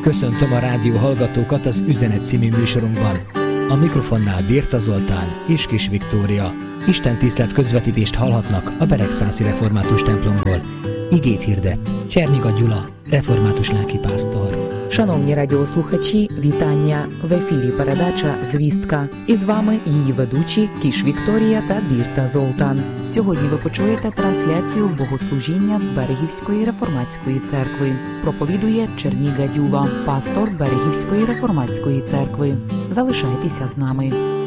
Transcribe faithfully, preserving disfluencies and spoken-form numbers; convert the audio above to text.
Köszöntöm a rádió hallgatókat az Üzenet című műsorunkban. A mikrofonnál Birta Zoltán és Kis Viktória. Istentisztelet közvetítést hallhatnak a Beregszászi Református templomból. Igét hirdet Cserniga Gyula, református lelkipásztor. Шановні радіослухачі, вітання! В ефірі передача «Звістка». І з вами її ведучі Кіш Вікторія та Бірта Золтан. Сьогодні ви почуєте трансляцію богослужіння з Берегівської реформатської церкви. Проповідує Черніга Дюла, пастор Берегівської реформатської церкви. Залишайтеся з нами.